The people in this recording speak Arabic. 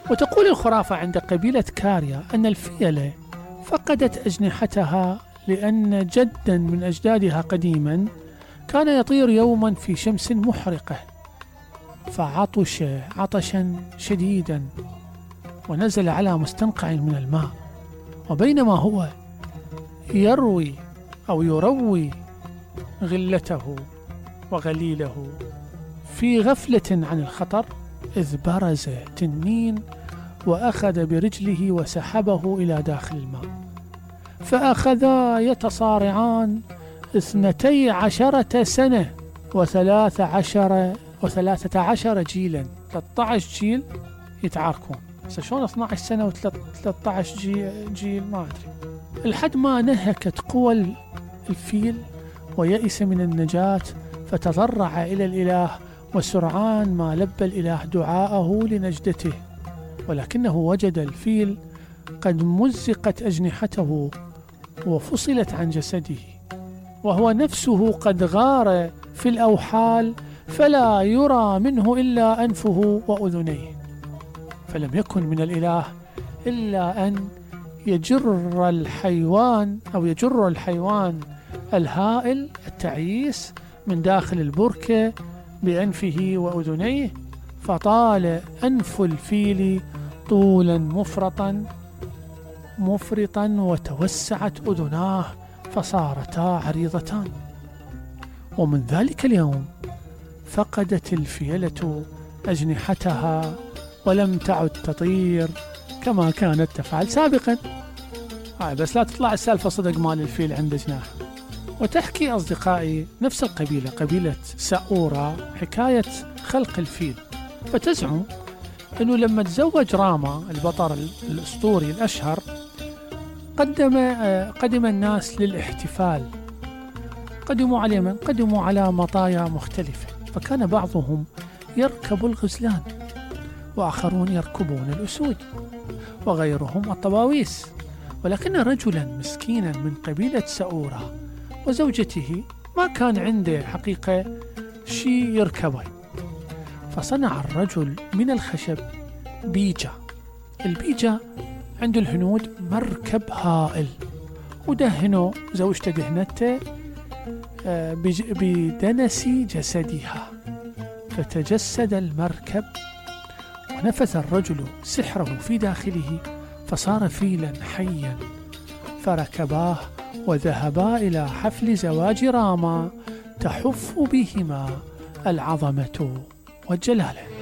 وتقول الخرافة عند قبيلة كاريا أن الفيلة فقدت أجنحتها لأن جدا من أجدادها قديما كان يطير يوما في شمس محرقة، فعطش عطشا شديدا ونزل على مستنقع من الماء، وبينما هو يروي غلته وغليله في غفلة عن الخطر، إذ برز تنين وأخذ برجله وسحبه إلى داخل الماء، فأخذا يتصارعان 12 سنة و13 جيلا، 13 جيل يتعاركون. بس شلون 12 سنة و13 جيل ما أدري، لحد ما نهكت قوى الفيل ويئس من النجاة، فتضرع إلى الإله، وسرعان ما لبى الإله دعاءه لنجدته، ولكنه وجد الفيل قد مزقت أجنحته وفصلت عن جسده، وهو نفسه قد غار في الأوحال، فلا يرى منه إلا أنفه وأذنيه. فلم يكن من الإله إلا أن يجر الحيوان الهائل التعيس من داخل البركة بأنفه وأذنيه، فطال أنف الفيل طولا مفرطا وتوسعت أذناه فصارتا عريضتان. ومن ذلك اليوم فقدت الفيلة أجنحتها ولم تعد تطير كما كانت تفعل سابقا. بس لا تطلع السالفة صدق مال الفيل عنده جناح. وتحكي أصدقائي نفس القبيلة، قبيلة ساورا، حكاية خلق الفيل، فتزعم أنه لما تزوج راما البطل الأسطوري الأشهر قدم الناس للاحتفال، قدموا على من؟ قدموا على مطايا مختلفة، فكان بعضهم يركب الغزلان، وآخرون يركبون الأسود، وغيرهم الطواويس. ولكن رجلا مسكينا من قبيلة ساورا وزوجته ما كان عنده حقيقة شيء يركبه، فصنع الرجل من الخشب بيجا. البيجا عند الهنود مركب هائل، ودهنوا زوجته دهنته بدنس جسدها، فتجسد المركب، ونفث الرجل سحره في داخله فصار فيلا حيا، فركباه وذهبا إلى حفل زواج راما تحف بهما العظمة والجلالة.